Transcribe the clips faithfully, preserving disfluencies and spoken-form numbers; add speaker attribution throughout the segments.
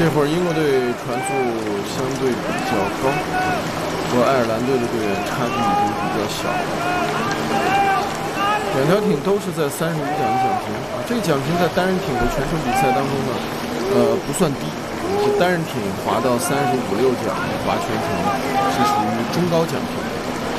Speaker 1: 这会儿英国队传速相对比较高，和爱尔兰队的队员差距已经比较小了。两条艇都是在三十五桨的奖评啊，这个奖评在单人艇的全程比赛当中呢，呃不算低，是单人艇划到三十五六桨划全程是属于中高奖评。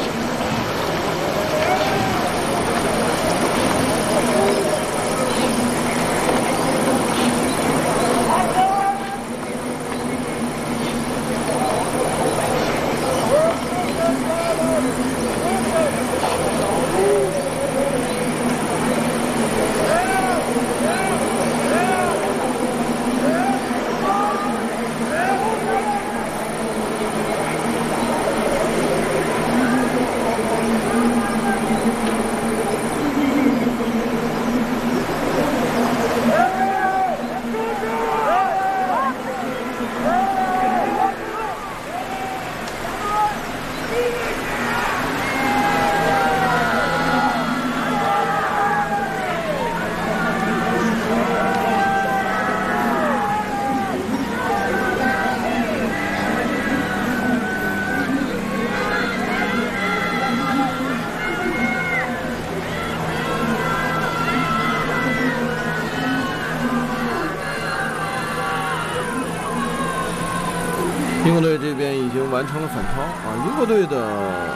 Speaker 1: 英国队这边已经完成了反超啊！英国队的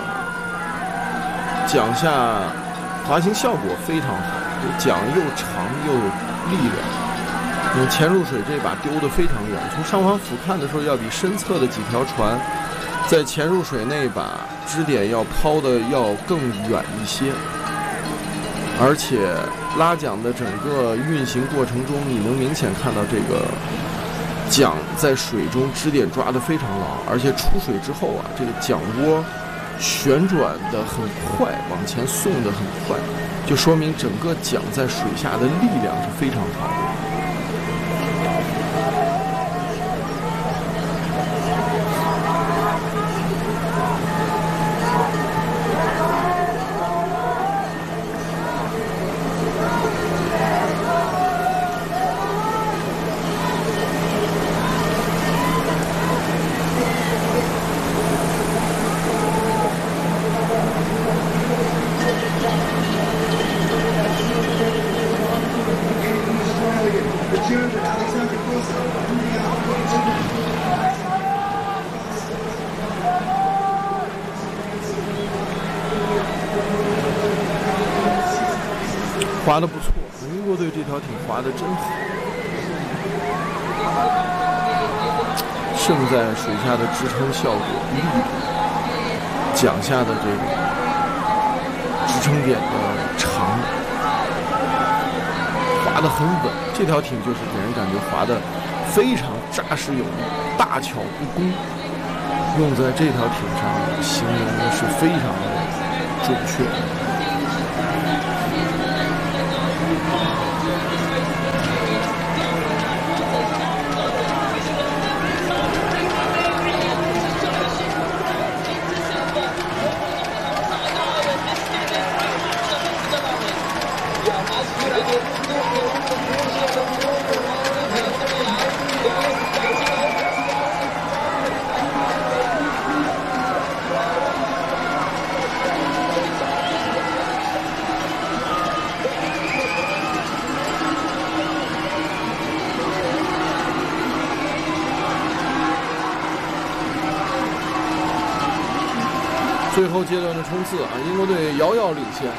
Speaker 1: 桨下滑行效果非常好，桨又长又有力量。嗯，潜入水这把丢得非常远，从上方俯瞰的时候，要比身侧的几条船在潜入水那把支点要抛的要更远一些。而且拉桨的整个运行过程中，你能明显看到这个桨在水中支点抓得非常牢，而且出水之后啊，这个桨窝旋转得很快，往前送得很快，就说明整个桨在水下的力量是非常好的。划得不错，英国队这条艇划得真好，胜在水下的支撑效果、力度，桨下的这个支撑点的长，划得很稳。这条艇就是给人感觉划得非常扎实有力，大巧不工，用在这条艇上形容的是非常的准确。最后阶段的冲刺啊，英国队遥遥领先。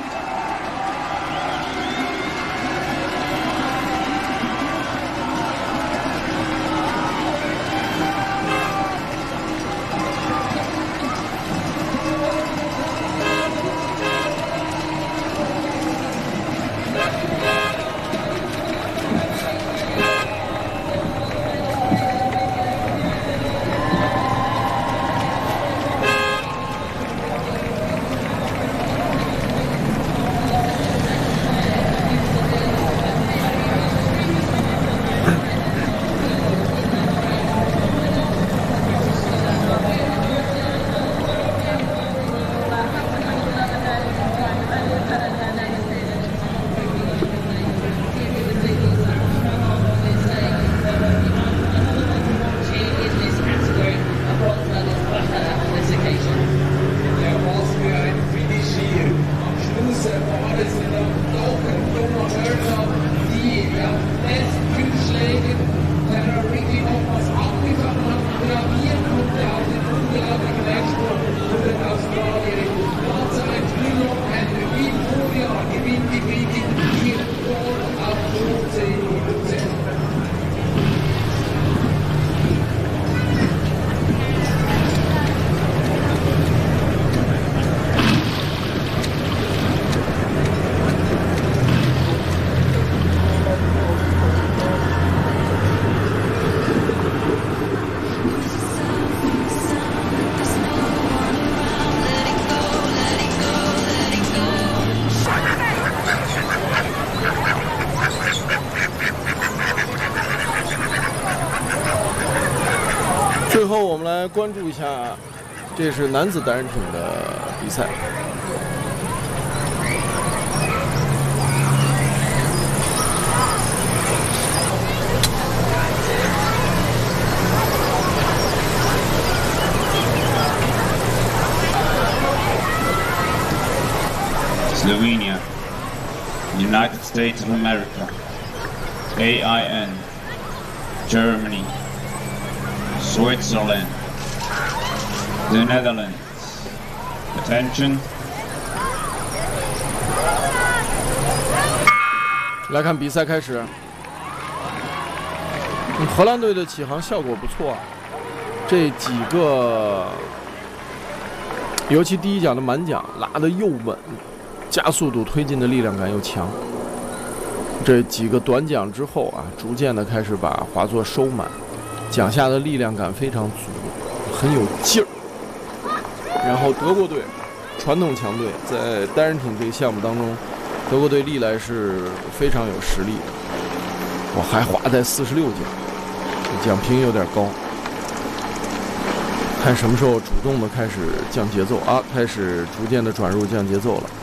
Speaker 1: 后我们来关注一下，这是男子单人艇的比赛。
Speaker 2: Slovenia, United States of America, A I N, Germany, Switzerland, the Netherlands. Attention.
Speaker 1: 来看比赛开始。荷兰队的起航效果不错，这几个，尤其第一桨的满桨拉得又稳。加速度推进的力量感又强，这几个短桨之后啊，逐渐的开始把划座收满，桨下的力量感非常足，很有劲儿。然后德国队，传统强队，在单人艇这个项目当中，德国队历来是非常有实力的。我还划在四十六桨，桨频有点高，看什么时候主动的开始降节奏啊，开始逐渐的转入降节奏了。